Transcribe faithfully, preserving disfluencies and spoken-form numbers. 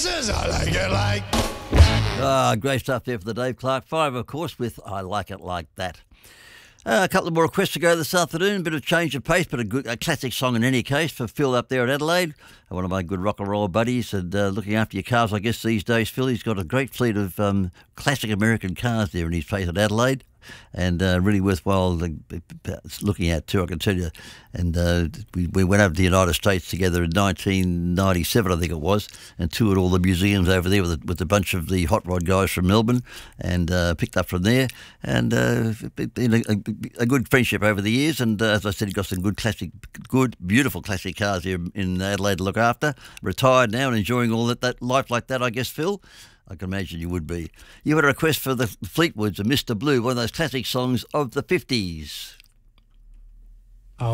says I like it like. Ah, great stuff there for the Dave Clark Five, of course, with I Like It Like That. Uh, a couple of more requests to go this afternoon. A bit of change of pace, but a good, a classic song in any case for Phil up there at Adelaide. One of my good rock and roll buddies, and uh, looking after your cars, I guess, these days, Phil. He's got a great fleet of um, classic American cars there in his place at Adelaide, and uh, really worthwhile uh, looking at too, I can tell you. And uh, we, we went over to the United States together in nineteen ninety-seven, I think it was, and toured all the museums over there with a, with a bunch of the hot rod guys from Melbourne, and uh, picked up from there. And uh, been a, a good friendship over the years. And uh, as I said, he got some good classic, good, beautiful classic cars here in Adelaide to look after. Retired now and enjoying all that, that life like that, I guess, Phil. I can imagine you would be. You had a request for the Fleetwoods of Mister Blue, one of those classic songs of the fifties.